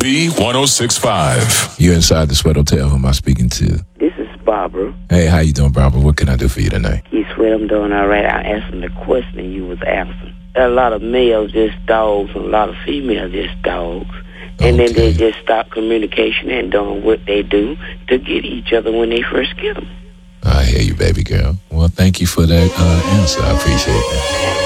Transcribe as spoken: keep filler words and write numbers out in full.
Z one oh six point five. You're inside the Sweat Hotel. Who am I speaking to? This is Barbara. Hey, how you doing, Barbara? What can I do for you tonight? Keith Sweat, I'm doing all right. I answered the question you was asking. A lot of males just dogs and a lot of females just dogs. And Okay. then they just stop communication and doing what they do to get each other when they first get them. I hear you, baby girl. Well, thank you for that uh, answer. I appreciate that.